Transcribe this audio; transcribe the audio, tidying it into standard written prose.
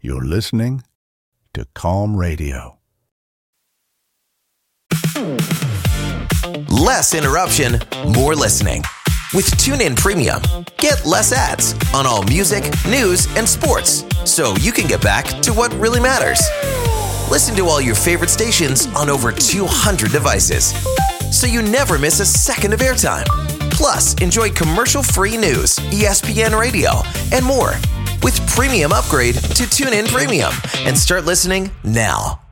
You're listening to Calm Radio. Less interruption, more listening. With TuneIn Premium, get less ads on all music, news, and sports, so you can get back to what really matters. Listen to all your favorite stations on over 200 devices, so you never miss a second of airtime. Plus, enjoy commercial-free news, ESPN Radio, and more with Premium Upgrade to TuneIn Premium, and start listening now.